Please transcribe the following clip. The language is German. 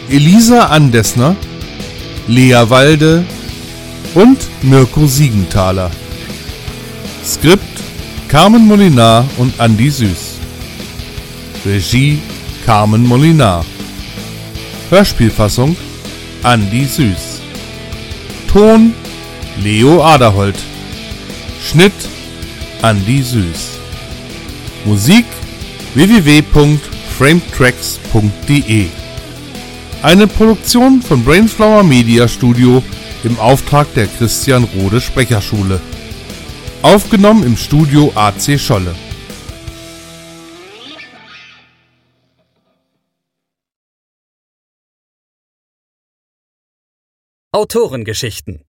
Elisa Andesner, Lea Walde und Mirko Siegenthaler. Skript Carmen Molinar und Andi Süß. Regie Carmen Molinar. Hörspielfassung Andi Süß. Ton Leo Aderholt. Schnitt Andi Süß. Musik www.frametracks.de. Eine Produktion von Brainflower Media Studio im Auftrag der Christian Rode Sprecherschule. Aufgenommen im Studio AC Scholle. Autorengeschichten.